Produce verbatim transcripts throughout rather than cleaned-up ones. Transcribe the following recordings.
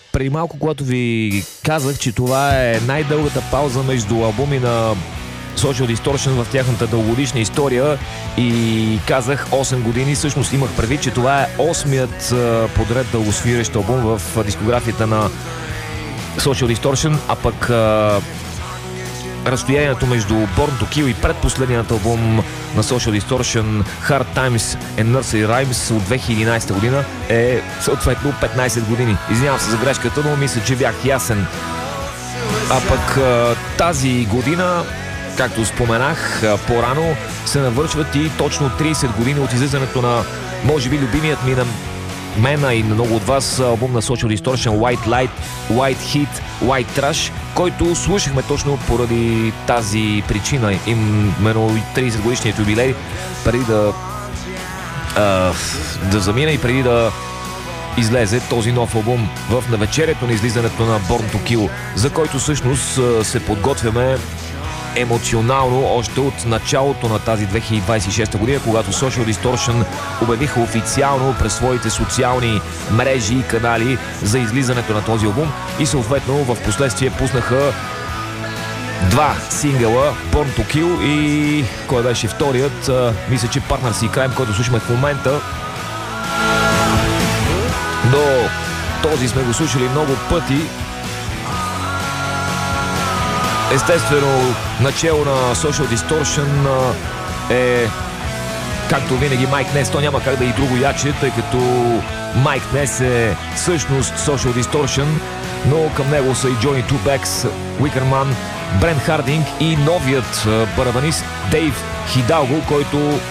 преди малко, когато ви казах, че това е най-дългата пауза между албуми на Social Distortion в тяхната дългогодишна история и казах осем години, всъщност имах предвид, че това е осмият подред дългосвирещ албум в дискографията на Social Distortion, а пък а, разстоянието между Born to Kill и предпоследният албум на Social Distortion Hard Times and Nursery Rhymes от две хиляди и единадесета година е съответно петнадесет години. Извинявам се за грешката, но мисля, че бях ясен. А пък а, тази година, както споменах по-рано, се навършват и точно тридесет години от излизането на, може би, любимият ми на мена и на много от вас албум на Social Distortion White Light, White Heat, White Trash, който слушахме точно поради тази причина, именно тридесет годишният юбилей, преди да а, да замина и преди да излезе този нов албум в навечерието на излизането на Born to Kill, за който всъщност се подготвяме емоционално още от началото на тази две хиляди двадесет и шеста година, когато Social Distortion обявиха официално през своите социални мрежи и канали за излизането на този албум и съответно в последствие пуснаха два сингъла, Born to Kill и кой беше вторият, мисля, че Partners in Crime, който слушаме в момента, но този сме го слушали много пъти. Естествено, начало на Social Distortion е, както винаги, Майк Нес. То няма как да и друго яче, тъй като Майк Нес е всъщност Social Distortion, но към него са и Джони Тубекс, Уикърман, Брент Хардинг и новият барабанист Дейв Хидалго, който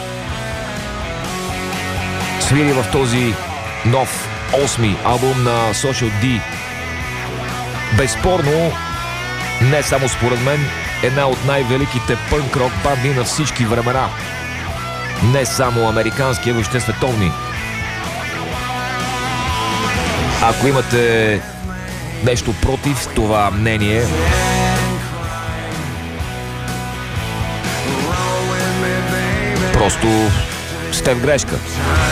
свири в този нов осми албум на Social D. Безспорно, не само според мен, една от най-великите пънк-рок банди на всички времена. Не само американски, а въобще световни. Ако имате нещо против това мнение, просто сте в грешка.